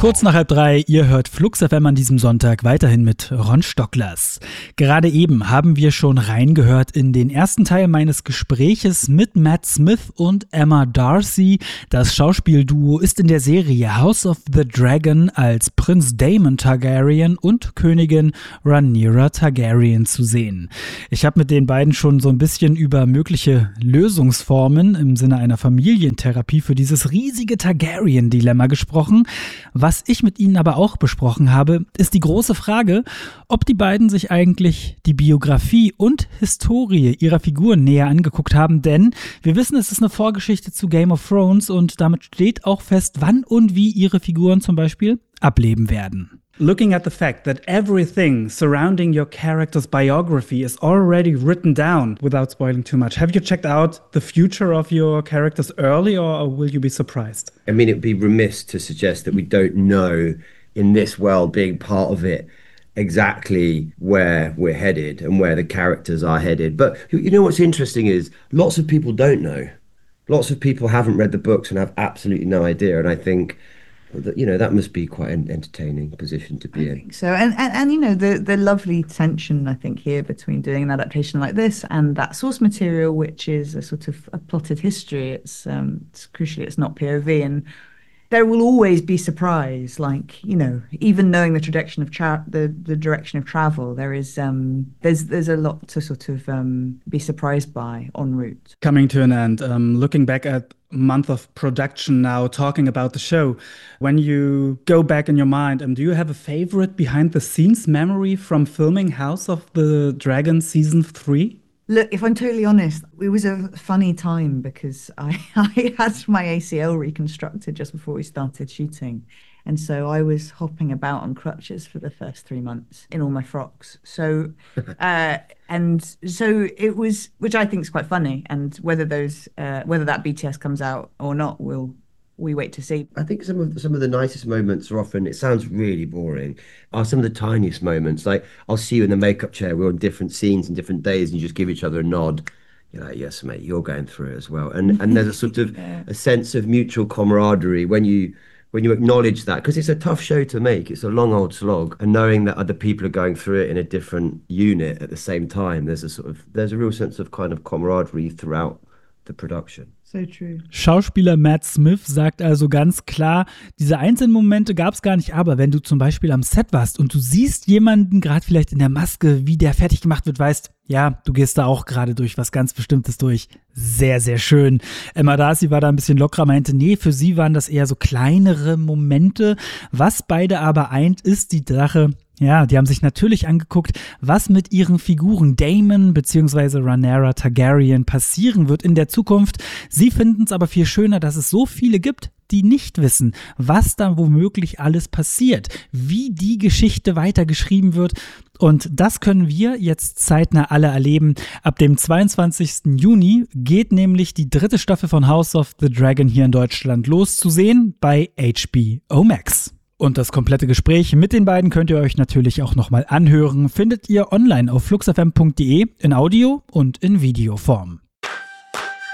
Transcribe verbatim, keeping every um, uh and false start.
Kurz nach halb drei, ihr hört Flux F M an diesem Sonntag weiterhin mit Ron Stocklers. Gerade eben haben wir schon reingehört in den ersten Teil meines Gespräches mit Matt Smith und Emma Darcy. Das Schauspielduo ist in der Serie House of the Dragon als Prinz Daemon Targaryen und Königin Rhaenyra Targaryen zu sehen. Ich habe mit den beiden schon so ein bisschen über mögliche Lösungsformen im Sinne einer Familientherapie für dieses riesige Targaryen-Dilemma gesprochen. Was ich mit ihnen aber auch besprochen habe, ist die große Frage, ob die beiden sich eigentlich die Biografie und Historie ihrer Figuren näher angeguckt haben, denn wir wissen, es ist eine Vorgeschichte zu Game of Thrones und damit steht auch fest, wann und wie ihre Figuren zum Beispiel ableben werden. Looking at the fact that everything surrounding your character's biography is already written down, without spoiling too much, have you checked out the future of your characters early, or will you be surprised? I mean, it'd be remiss to suggest that we don't know, in this world, being part of it, exactly where we're headed and where the characters are headed. But you know what's interesting is lots of people don't know. Lots of people haven't read the books and have absolutely no idea, and I think you know, that must be quite an entertaining position to be I in. Think so, and, and and you know, the the lovely tension I think here between doing an adaptation like this and that source material, which is a sort of a plotted history. It's um, it's crucially, it's not P O V, and there will always be surprise. Like, you know, even knowing the direction of tra- the the direction of travel, there is um there's there's a lot to sort of um be surprised by en route. Coming to an end, um, looking back at month of production now, talking about the show, when you go back in your mind, um, do you have a favorite behind the scenes memory from filming House of the Dragon season three? Look, if I'm totally honest, it was a funny time because I, I had my A C L reconstructed just before we started shooting. And so I was hopping about on crutches for the first three months in all my frocks. So, uh, and so it was, which I think is quite funny. And whether those, uh, whether that B T S comes out or not, we'll we wait to see. I think some of the, some of the nicest moments are often, it sounds really boring, are some of the tiniest moments. Like, I'll see you in the makeup chair, we're on different scenes and different days, and you just give each other a nod. You're like, yes, mate, you're going through it as well. And and there's a sort of yeah. a sense of mutual camaraderie when you when you acknowledge that, because it's a tough show to make. It's a long old slog, and knowing that other people are going through it in a different unit at the same time, there's a sort of there's a real sense of kind of camaraderie throughout the production. So true. Schauspieler Matt Smith sagt also ganz klar, diese einzelnen Momente gab es gar nicht, aber wenn du zum Beispiel am Set warst und du siehst jemanden gerade vielleicht in der Maske, wie der fertig gemacht wird, weißt, ja, du gehst da auch gerade durch was ganz Bestimmtes durch. Sehr, sehr schön. Emma Darcy war da ein bisschen lockerer, meinte, nee, für sie waren das eher so kleinere Momente. Was beide aber eint, ist die Sache, ja, die haben sich natürlich angeguckt, was mit ihren Figuren Daemon bzw. Rhaenyra Targaryen passieren wird in der Zukunft. Sie finden es aber viel schöner, dass es so viele gibt, die nicht wissen, was da womöglich alles passiert, wie die Geschichte weitergeschrieben wird. Und das können wir jetzt zeitnah alle erleben. Ab dem zweiundzwanzigsten Juni geht nämlich die dritte Staffel von House of the Dragon hier in Deutschland los, zu sehen bei H B O Max. Und das komplette Gespräch mit den beiden könnt ihr euch natürlich auch nochmal anhören. Findet ihr online auf flux f m punkt d e in Audio- und in Videoform.